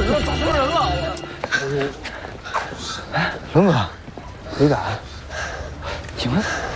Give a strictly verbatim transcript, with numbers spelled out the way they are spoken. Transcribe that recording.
说找错人了。 哎，龙哥，没敢。 请问？